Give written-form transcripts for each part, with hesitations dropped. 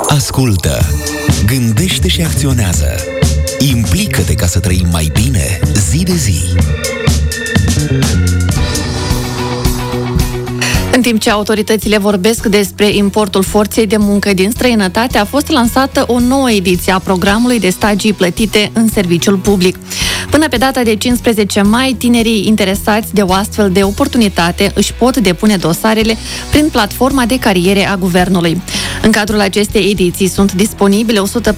Ascultă, gândește și acționează. Implică-te ca să trăim mai bine zi de zi. În timp ce autoritățile vorbesc despre importul forței de muncă din străinătate, a fost lansată o nouă ediție a programului de stagii plătite în serviciul public. Până pe data de 15 mai, tinerii interesați de o astfel de oportunitate își pot depune dosarele prin platforma de cariere a Guvernului. În cadrul acestei ediții sunt disponibile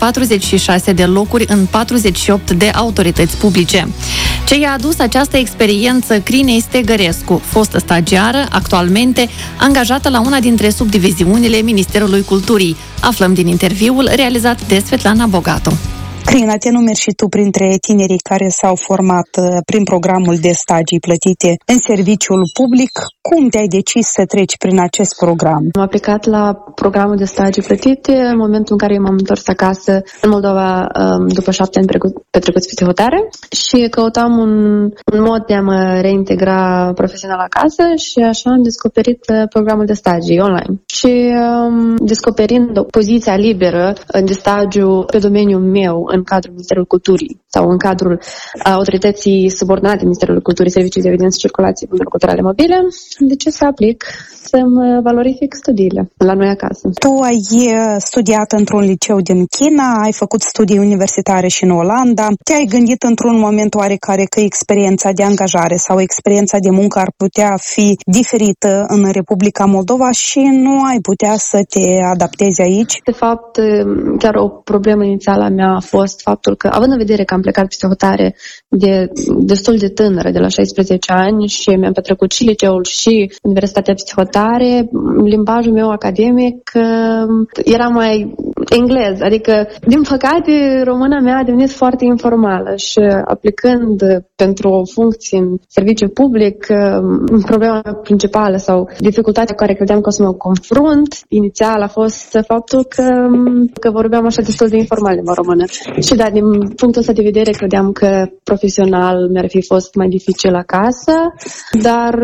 146 de locuri în 48 de autorități publice. Ce i-a adus această experiență Crinei Stegărescu, fostă stagiară, actualmente angajată la una dintre subdiviziunile Ministerului Culturii. Aflăm din interviul realizat de Svetlana Bogatu. Crina, te numeri și tu printre tinerii care s-au format prin programul de stagii plătite în serviciul public. Cum te-ai decis să treci prin acest program? Am aplicat la programul de stagii plătite în momentul în care m-am întors acasă în Moldova după 7 ani petrecuți pe hotare și căutam un mod de a mă reintegra profesional acasă și așa am descoperit programul de stagii online. Și descoperind poziția liberă de stagiu pe domeniul meu în cadrul Ministerului Culturii sau în cadrul autorității subordonate Ministerului Culturii, Serviciul de Evidență și Circulație Bunurilor Culturale Mobile, de ce să aplic să-mi valorific studiile la noi acasă. Tu ai studiat într-un liceu din China, ai făcut studii universitare și în Olanda. Te-ai gândit într-un moment oarecare că experiența de angajare sau experiența de muncă ar putea fi diferită în Republica Moldova și nu ai putea să te adaptezi aici? De fapt, chiar o problemă inițială a mea a fost faptul că, având în vedere că am plecat peste hotare destul de tânără, de la 16 ani și mi-am petrecut și liceul și Universitatea Psihotare, limbajul meu academic era mai englez, adică, din păcate, româna mea a devenit foarte informală și aplicând pentru o funcție în serviciu public, problema principală sau dificultatea cu care credeam că o să mă confrunt inițial a fost faptul că vorbeam așa destul de informal limba română. Și da, din punctul ăsta de vedere credeam că profesional mi-ar fi fost mai dificil acasă, dar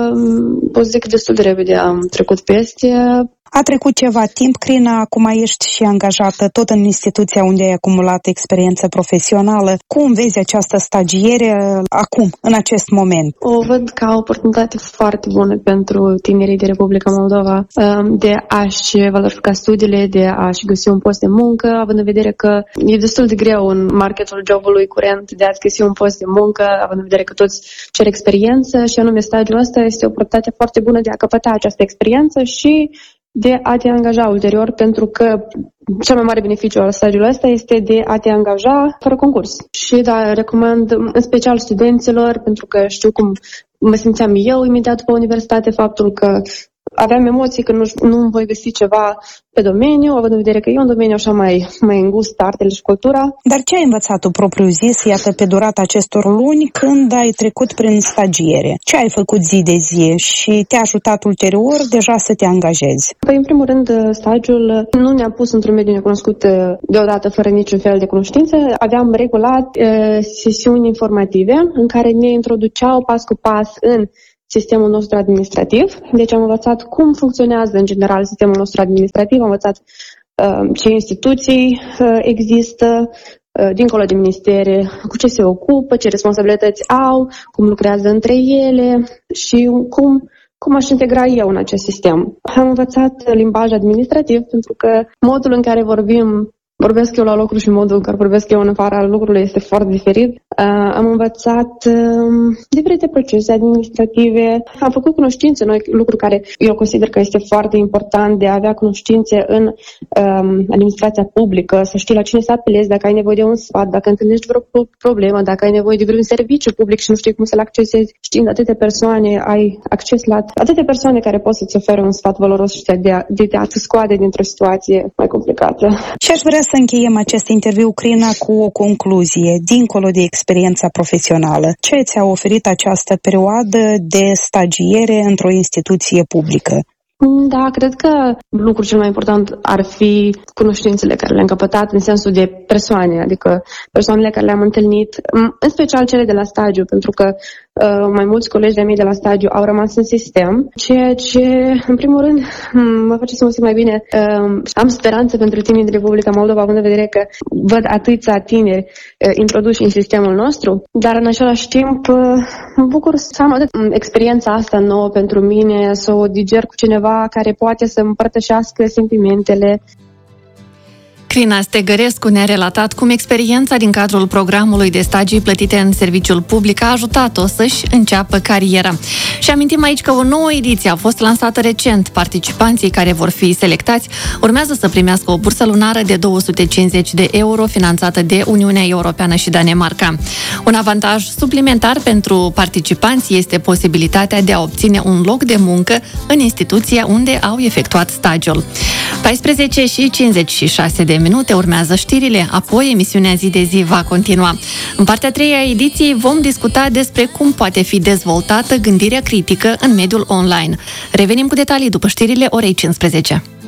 pot zic că destul de repede am trecut peste. A trecut ceva timp, Crina, acum ești și angajată tot în instituția unde ai acumulat experiență profesională. Cum vezi această stagiere acum, în acest moment? O văd ca o oportunitate foarte bună pentru tinerii de Republica Moldova de a-și valorifica studiile, de a-și găsi un post de muncă, având în vedere că e destul de greu în marketul jobului curent de a-ți găsi un post de muncă, având în vedere că toți cer experiență și anume stagiul ăsta este o oportunitate foarte bună de a căpăta această experiență și de a te angaja ulterior, pentru că cel mai mare beneficiu al stagiului ăsta este de a te angaja fără concurs. Și da, recomand în special studenților, pentru că știu cum mă simțeam eu imediat după universitate, faptul că aveam emoții că nu voi găsi ceva pe domeniu, având în vedere că e un domeniu așa mai îngust, artele și cultura. Dar ce ai învățat tu propriu-zis, iată, pe durata acestor luni, când ai trecut prin stagiere? Ce ai făcut zi de zi și te-a ajutat ulterior deja să te angajezi? Păi, în primul rând, stagiul nu ne-a pus într-un mediu necunoscut deodată, fără niciun fel de cunoștință. Aveam regulat sesiuni informative în care ne introduceau pas cu pas în sistemul nostru administrativ. Deci am învățat cum funcționează în general sistemul nostru administrativ, am învățat ce instituții există dincolo de ministere, cu ce se ocupă, ce responsabilități au, cum lucrează între ele și cum aș integra eu în acest sistem. Am învățat limbaj administrativ pentru că modul în care vorbesc eu la lucru și modul în care vorbesc eu în afara lucrurilor este foarte diferit. Am învățat diferite procese administrative, am făcut cunoștințe noi, lucru care eu consider că este foarte important de a avea cunoștințe în administrația publică, să știi la cine să apelezi dacă ai nevoie de un sfat, dacă întâlnești vreo problemă, dacă ai nevoie de vreun serviciu public și nu știi cum să-l accesezi. Știind atâtea persoane, ai acces la atâtea persoane care pot să-ți ofere un sfat valoros și de a te scoate dintr-o situație mai complicată. Și aș vrea să încheiem acest interviu, Crina, cu o concluzie, dincolo de experiența profesională. Ce ți-a oferit această perioadă de stagiere într-o instituție publică? Da, cred că lucrul cel mai important ar fi cunoștințele care le-am căpătat în sensul de persoane, adică persoanele care le-am întâlnit, în special cele de la stagiu, pentru că mai mulți colegi de-ai mei de la stagiu au rămas în sistem, ceea ce, în primul rând, mă face să mă simt mai bine. Am speranță pentru tinerii din Republica Moldova, având în vedere că văd atâția tineri introduși în sistemul nostru, dar în același timp mă bucur să am experiența asta nouă pentru mine, să o diger cu cineva care poate să împărtășească sentimentele. Crina Stegărescu ne-a relatat cum experiența din cadrul programului de stagii plătite în serviciul public a ajutat-o să-și înceapă cariera. Și amintim aici că o nouă ediție a fost lansată recent. Participanții care vor fi selectați urmează să primească o bursă lunară de 250 de euro finanțată de Uniunea Europeană și Danemarca. Un avantaj suplimentar pentru participanți este posibilitatea de a obține un loc de muncă în instituția unde au efectuat stagiul. 14:56 de minute urmează știrile, apoi emisiunea Zi de Zi va continua. În partea a treia a ediției vom discuta despre cum poate fi dezvoltată gândirea critică în mediul online. Revenim cu detalii după știrile orei 15.